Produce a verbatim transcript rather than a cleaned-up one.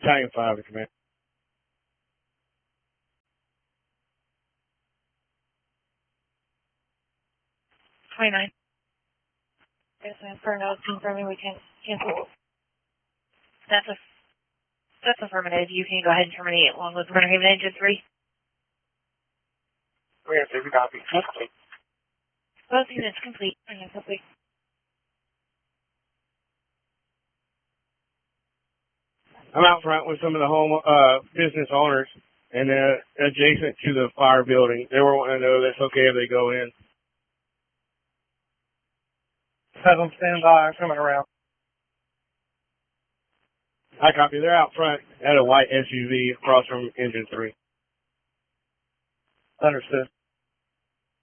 Battalion five, the command. twenty-nine. Yes, as per notes confirming we can cancel. That's a that's affirmative. You can go ahead and terminate along with Winter Haven Engine three. We have to copy. Complete. Both units complete. And complete. I'm out front with some of the home uh, business owners, and uh, adjacent to the fire building. They were wanting to know that it's okay if they go in. Have them stand by. I'm coming around. I copy. They're out front at a white S U V across from Engine three. Understood.